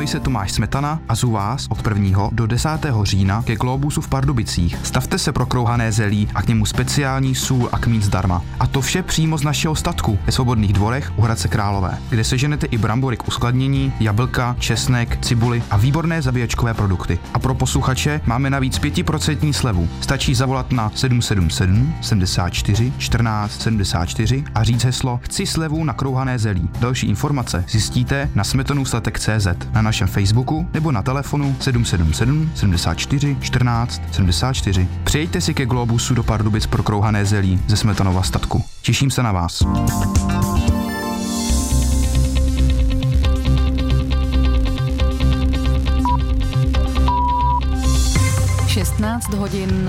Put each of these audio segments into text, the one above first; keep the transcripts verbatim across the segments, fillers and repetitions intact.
Jmenuji se Tomáš Smetana a zvu vás od prvního do desátého října ke Globusu v Pardubicích. Stavte se pro krouhané zelí a k němu speciální sůl a kmín zdarma. A to vše přímo z našeho statku ve Svobodných dvorech u Hradce Králové, kde seženete i brambory k uskladnění, jablka, česnek, cibuli a výborné zabíjačkové produkty. A pro posluchače máme navíc pět procent slevu. Stačí zavolat na sedm sedm sedm sedmdesát čtyři čtrnáct sedmdesát čtyři a říct heslo Chci slevu na krouhané zelí. Další informace zjistíte na smetanůstatek tečka cé zet, na našem Facebooku nebo na telefonu sedm sedm sedm sedmdesát čtyři čtrnáct sedmdesát čtyři. Přijďte si ke Globusu do Pardubic pro krouhané zelí ze Smetanova statku. Těším se na vás. šestnáct hodin.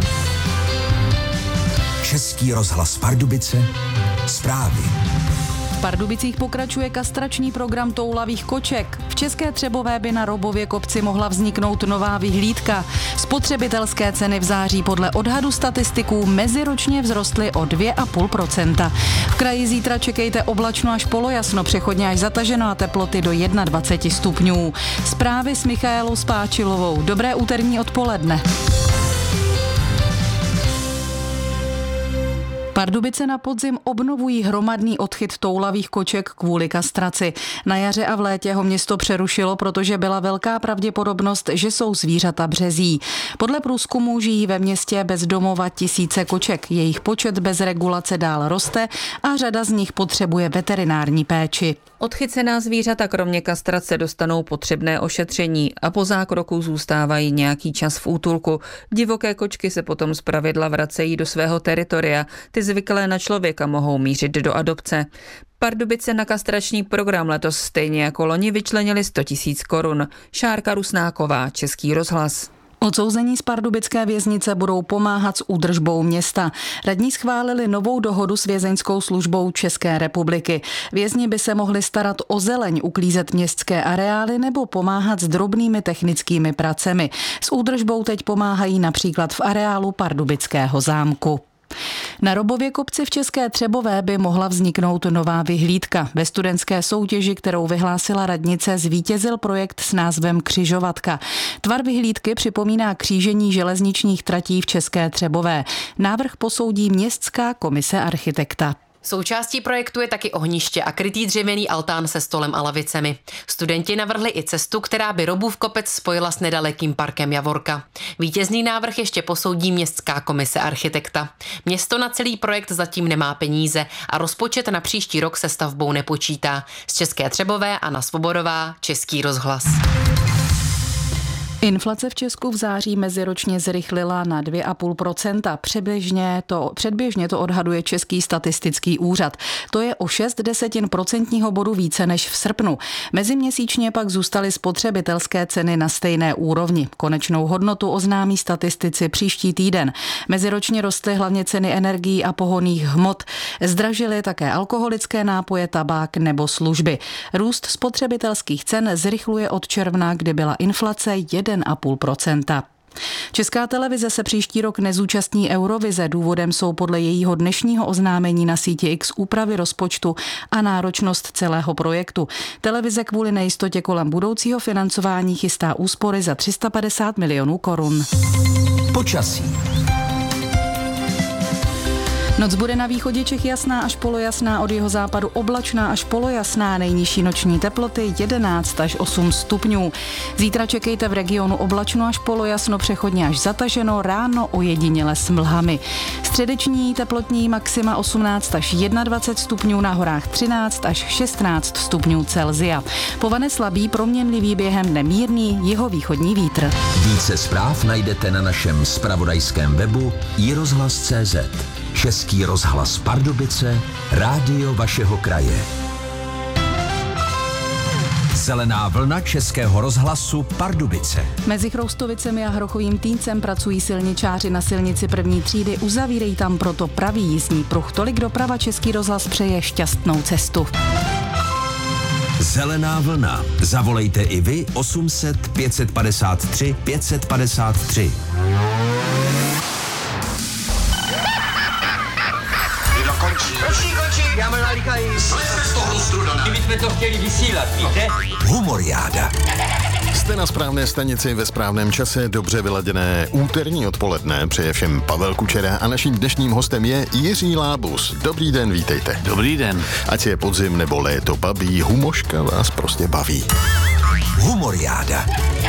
Český rozhlas Pardubice. Zprávy. V Pardubicích pokračuje kastrační program toulavých koček. V České Třebové by na Robově kopci mohla vzniknout nová vyhlídka. Spotřebitelské ceny v září podle odhadu statistiků meziročně vzrostly o dvě a půl procenta. V kraji zítra čekejte oblačno až polojasno, přechodně až zataženo a teploty do dvacet jedna stupňů. Zprávy s Michaelou Spáčilovou. Dobré úterní odpoledne. Pardubice na podzim obnovují hromadný odchyt toulavých koček kvůli kastraci. Na jaře a v létě ho město přerušilo, protože byla velká pravděpodobnost, že jsou zvířata březí. Podle průzkumu žijí ve městě bez domova tisíce koček. Jejich počet bez regulace dál roste a řada z nich potřebuje veterinární péči. Odchycená zvířata kromě kastrace dostanou potřebné ošetření a po zákroku zůstávají nějaký čas v útulku. Divoké kočky se potom zpravidla vracejí do svého teritoria. Ty zvyklé na člověka mohou mířit do adopce. Pardubice na kastrační program letos stejně jako loni vyčlenili sto tisíc korun. Šárka Rusnáková, Český rozhlas. Odsouzení z pardubické věznice budou pomáhat s údržbou města. Radní schválili novou dohodu s vězeňskou službou České republiky. Vězni by se mohli starat o zeleň, uklízet městské areály nebo pomáhat s drobnými technickými pracemi. S údržbou teď pomáhají například v areálu Pardubického zámku. Na Robově kopci v České Třebové by mohla vzniknout nová vyhlídka. Ve studentské soutěži, kterou vyhlásila radnice, zvítězil projekt s názvem Křižovatka. Tvar vyhlídky připomíná křížení železničních tratí v České Třebové. Návrh posoudí městská komise architekta. Součástí projektu je taky ohniště a krytý dřevěný altán se stolem a lavicemi. Studenti navrhli i cestu, která by Robův kopec spojila s nedalekým parkem Javorka. Vítězný návrh ještě posoudí městská komise architekta. Město na celý projekt zatím nemá peníze a rozpočet na příští rok se stavbou nepočítá. Z České Třebové Anna Svobodová, Český rozhlas. Inflace v Česku v září meziročně zrychlila na dvě a půl procenta. Předběžně to, předběžně to odhaduje Český statistický úřad. To je o šest desetin procentního bodu více než v srpnu. Meziměsíčně pak zůstaly spotřebitelské ceny na stejné úrovni. Konečnou hodnotu oznámí statistici příští týden. Meziročně rostly hlavně ceny energií a pohonných hmot. Zdražily také alkoholické nápoje, tabák nebo služby. Růst spotřebitelských cen zrychluje od června, kdy byla inflace jedna a půl procenta. Česká televize se příští rok nezúčastní Eurovize. Důvodem jsou podle jejího dnešního oznámení na síti X úpravy rozpočtu a náročnost celého projektu. Televize kvůli nejistotě kolem budoucího financování chystá úspory za tři sta padesát milionů korun. Počasí. Noc bude na východě Čech jasná až polojasná, od jihozápadu oblačná až polojasná, nejnižší noční teploty jedenáct až osm stupňů. Zítra čekejte v regionu oblačno až polojasno, přechodně až zataženo, ráno ojediněle s mlhami. Středeční teplotní maxima osmnáct až dvacet jedna stupňů, na horách třináct až šestnáct stupňů Celsia. Povane slabý, proměnlivý, během nemírný jihovýchodní vítr. Více zpráv najdete na našem zpravodajském webu i rozhlas tečka cé zet. Český rozhlas Pardubice, rádio vašeho kraje. Zelená vlna Českého rozhlasu Pardubice. Mezi Chroustovicemi a Hrochovým Týncem pracují silničáři na silnici první třídy, uzavírají tam proto pravý jízdní pruh. Tolik doprava, Český rozhlas přeje šťastnou cestu. Zelená vlna. Zavolejte i vy osm set pět set padesát tři pět set padesát tři. Končí, končí, já mám nalíkají. Jsme z toho strudana. My jsme to chtěli vysílat, víte? Humoriáda. Jste na správné stanici ve správném čase, dobře vyladěné úterní odpoledne. Přeje všem Pavel Kučera a naším dnešním hostem je Jiří Lábus. Dobrý den, vítejte. Dobrý den. Ať je podzim nebo léto babí, humoška vás prostě baví. Humoriáda.